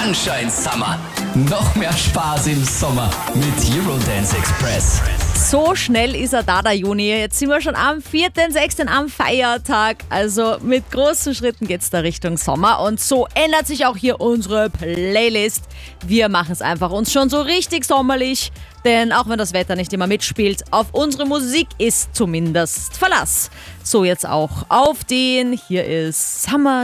Sunshine Summer. Noch mehr Spaß im Sommer mit Eurodance Express. So schnell ist er da, der Juni. Jetzt sind wir schon am 4.6. am Feiertag. Also mit großen Schritten geht's da Richtung Sommer. Und so ändert sich auch hier unsere Playlist. Wir machen es einfach uns schon so richtig sommerlich. Denn auch wenn das Wetter nicht immer mitspielt, auf unsere Musik ist zumindest Verlass. So jetzt auch auf den. Hier ist Summer